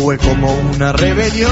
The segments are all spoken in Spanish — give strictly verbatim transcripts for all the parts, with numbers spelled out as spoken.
Fue como una rebelión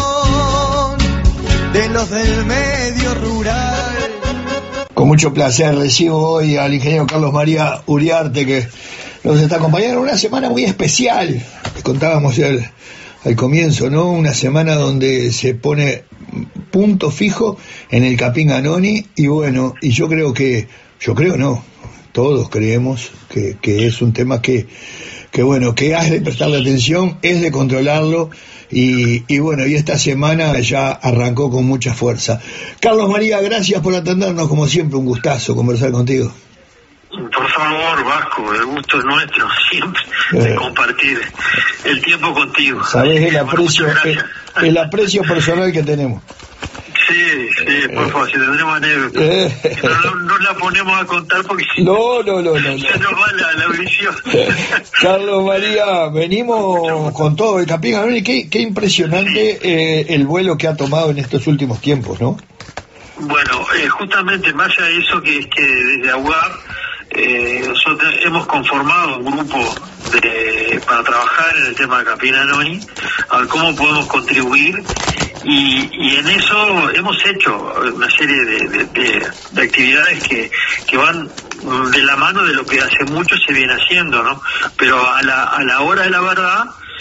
de los del medio rural. Con mucho placer recibo hoy al ingeniero Carlos María Uriarte, que nos está acompañando en una semana muy especial. Les contábamos al, al comienzo, ¿no? Una semana donde se pone punto fijo en el Capín Ganoni, y bueno, y yo creo que, yo creo no, todos creemos que, que es un tema que, que bueno, que has de prestarle atención, es de controlarlo, y, y bueno, y esta semana ya arrancó con mucha fuerza. Carlos María, gracias por atendernos, como siempre, un gustazo conversar contigo. Por favor, Vasco, el gusto es nuestro, siempre, de eh. compartir el tiempo contigo. Sabés el aprecio, el, el aprecio personal que tenemos. Sí, sí, por favor, si tendremos anécdotas. Eh. No, no, no la ponemos a contar porque si no, no, no, no, ya no. nos va la, la visión. Carlos María, venimos con todo el Capín Ganoni. Qué, qué impresionante sí. eh, el vuelo que ha tomado en estos últimos tiempos, ¿no? Bueno, eh, justamente más allá de eso, que es que desde AUAR eh, nosotros hemos conformado un grupo de, para trabajar en el tema de Capín Ganoni, a ver cómo podemos contribuir, y, y en eso hemos hecho una serie de, de, de, de actividades que, que van de la mano de lo que hace mucho se viene haciendo, ¿no? Pero a la, a la hora de la verdad,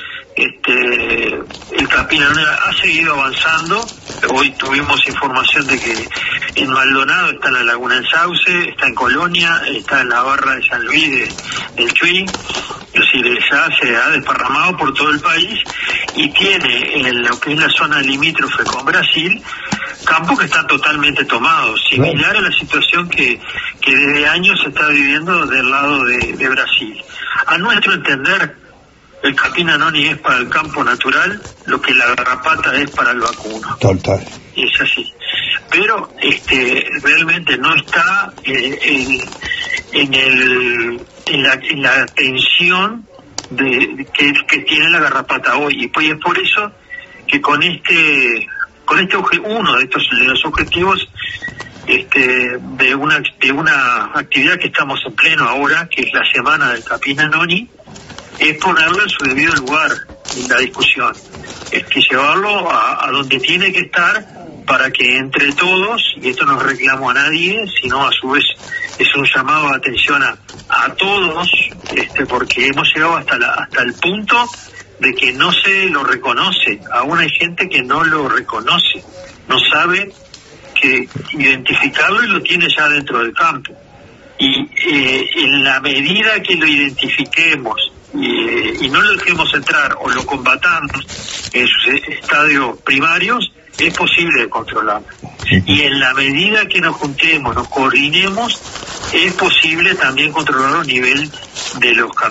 este el Capín Ganoni ha seguido avanzando. Hoy tuvimos información de que en Maldonado está en la Laguna del Sauce, está en Colonia, está en la barra de San Luis de, del Chuy, es decir, ya se ha desparramado por todo el país y tiene en lo que es la zona limítrofe con Brasil campos que están totalmente tomados, similar a la situación que, que desde años se está viviendo del lado de, de Brasil. A nuestro entender, el Capín Ganoni es para el campo natural lo que la garrapata es para el vacuno. Total. Es así. Pero este realmente no está eh, en, en, el, en, la, en la atención de, que, que tiene la garrapata hoy. Y pues es por eso que con este, con este uno de estos de los objetivos este de una, de una actividad que estamos en pleno ahora, que es la semana del Capín Ganoni, es ponerlo en su debido lugar en la discusión, es que llevarlo a, a donde tiene que estar para que entre todos, y esto no reclamo a nadie, sino a su vez es un llamado de atención a, a todos, este porque hemos llegado hasta la, hasta el punto de que no se lo reconoce, aún hay gente que no lo reconoce, no sabe que identificarlo y lo tiene ya dentro del campo, y eh, en la medida que lo identifiquemos Y, y no lo dejemos entrar o lo combatamos en sus estadios primarios, es posible controlarlo. Y en la medida que nos juntemos, nos coordinemos, es posible también controlarlo a nivel de los